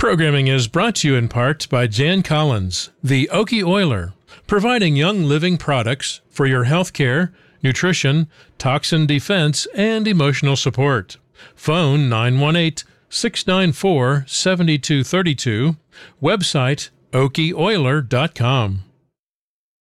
programming is brought to you in part by Jan Collins, the Okie Oiler, providing Young Living products for your health care, nutrition, toxin defense, and emotional support. Phone 918-694-7232. Website okieoiler.com.